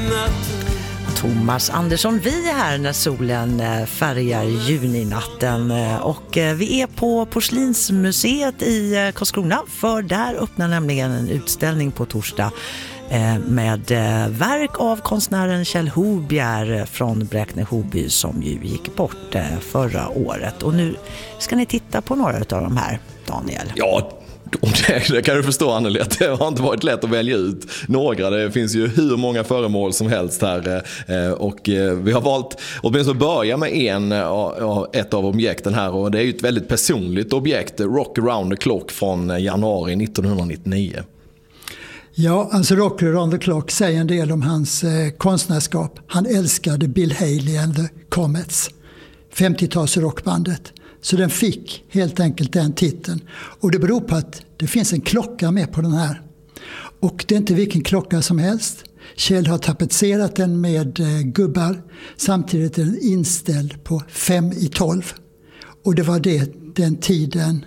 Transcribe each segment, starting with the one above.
Thomas Andersson, vi är här när solen färgar juninatten och vi är på Porslinsmuseet i Karlskrona, för där öppnar nämligen en utställning på torsdag med verk av konstnären Kjell Hobier från Bräkne-Hoby som ju gick bort förra året. Och nu ska ni titta på några av de här, Daniel. Ja, det kan du förstå, Anneli, att det har inte varit lätt att välja ut några. Det finns ju hur många föremål som helst här och vi har valt åtminstone att börja med ett av objekten här, och det är ju ett väldigt personligt objekt, Rock Around the Clock från januari 1999. Ja, alltså Rock Around the Clock säger en del om hans konstnärskap. Han älskade Bill Haley and the Comets, 50-tals rockbandet. Så den fick helt enkelt den titeln. Och det beror på att det finns en klocka med på den här. Och det är inte vilken klocka som helst. Kjell har tapetserat den med gubbar. Samtidigt är den inställd på 5:12. Och det var den tiden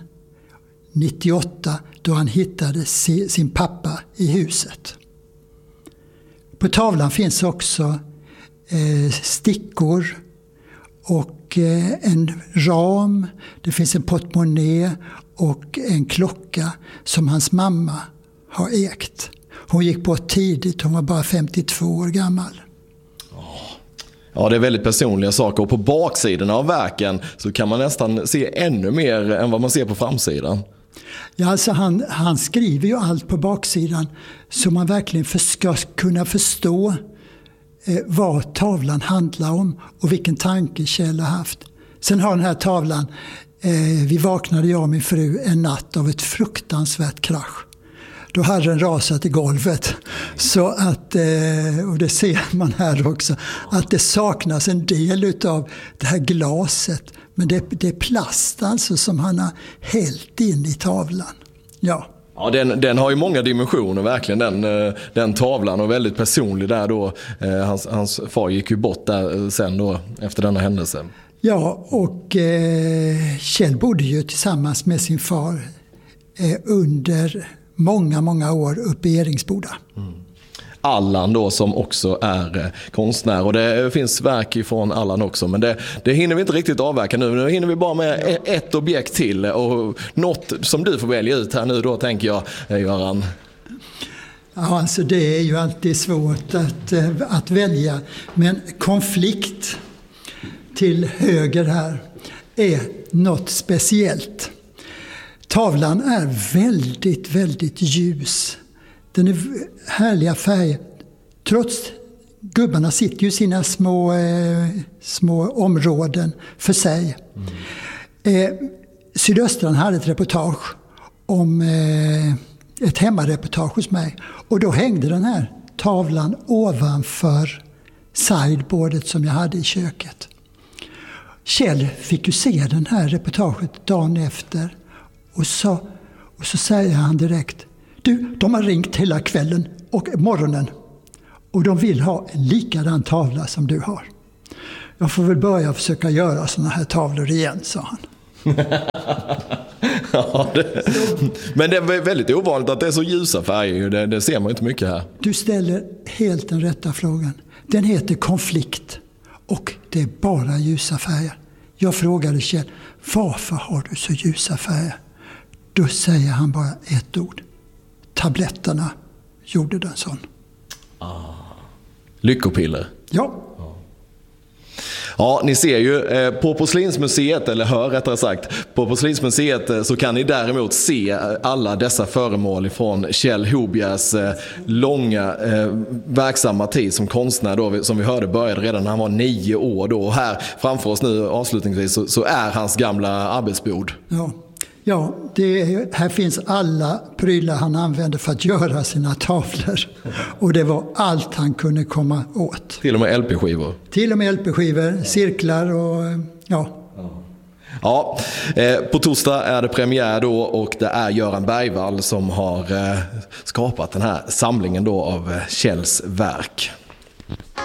98 då han hittade sin pappa i huset. På tavlan finns också stickor och en ram, det finns en portmonnä och en klocka som hans mamma har ägt. Hon gick bort tidigt, hon var bara 52 år gammal. Ja, det är väldigt personliga saker, och på baksidan av verken så kan man nästan se ännu mer än vad man ser på framsidan. Ja, alltså han skriver ju allt på baksidan så man verkligen ska kunna förstå vad tavlan handlar om och vilken tanke Kjell har haft. Sen har den här tavlan, vi vaknade jag och min fru en natt av ett fruktansvärt krasch. Då hade den rasat i golvet, så att, och det ser man här också, att det saknas en del av det här glaset. Men det är plast alltså som han har hällt in i tavlan. Ja. Ja, den har ju många dimensioner verkligen, den tavlan, och väldigt personlig där då. Hans far gick ju bort där sen då efter denna händelse. Ja, och Kjell bodde ju tillsammans med sin far under många år uppe i Eringsboda. Allan då, som också är konstnär, och det finns verk ifrån Allan också, men det hinner vi inte riktigt avverka nu hinner vi bara med ett objekt till, och något som du får välja ut här nu då, tänker jag, Göran. Ja, alltså det är ju alltid svårt att välja, men konflikt till höger här är något speciellt. Tavlan är väldigt ljus. Den är härliga färger. Trots gubbarna sitter ju i sina små områden för sig. Sydöstran hade ett reportage om ett hemmareportage hos mig. Och då hängde den här tavlan ovanför sideboardet som jag hade i köket. Kjell fick ju se den här reportaget dagen efter. Och så säger han direkt: du, de har ringt hela kvällen och morgonen och de vill ha en likadan tavla som du har. Jag får väl börja försöka göra såna här tavlor igen, sa han. Ja, men det är väldigt ovanligt att det är så ljusa färger. Det ser man inte mycket här. Du ställer helt den rätta frågan. Den heter konflikt och det är bara ljusa färger. Jag frågade Kjell: varför har du så ljusa färger? Då säger han bara ett ord: tabletterna gjorde den sån. Lyckopiller. Ja. Ja, ni ser ju på Porslinsmuseet, eller hör rättare sagt, på Porslinsmuseet så kan ni däremot se alla dessa föremål från Kjell Hobiers långa verksamma tid som konstnär då, som vi hörde började redan när han var 9 år då. Och här framför oss nu avslutningsvis så är hans gamla arbetsbord. Ja, här finns alla prylar han använde för att göra sina tavlor. Och det var allt han kunde komma åt. Till och med LP-skivor. Till och med LP-skivor, cirklar och ja. Ja, på torsdag är det premiär då, och det är Göran Bergvall som har skapat den här samlingen då av Kjells verk.